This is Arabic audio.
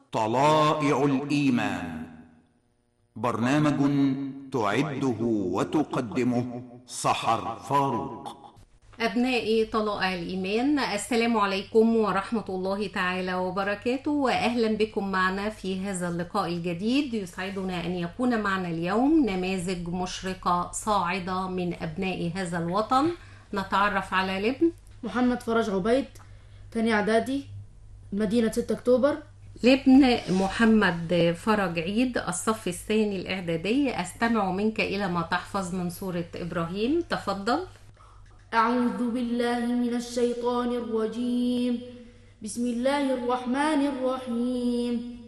طلائع الإيمان، برنامج تعده وتقدمه سحر فاروق. أبنائي طلائع الإيمان، السلام عليكم ورحمة الله تعالى وبركاته، وأهلا بكم معنا في هذا اللقاء الجديد. يسعدنا أن يكون معنا اليوم نماذج مشرقة صاعدة من أبناء هذا الوطن. نتعرف على لبن محمد فرج عبيد، تاني إعدادي، مدينة 6 أكتوبر. لبن محمد فرج عيد، الصف الثاني الإعدادي. أستمع منك إلى ما تحفظ من سورة إبراهيم، تفضل. أعوذ بالله من الشيطان الرجيم. بسم الله الرحمن الرحيم.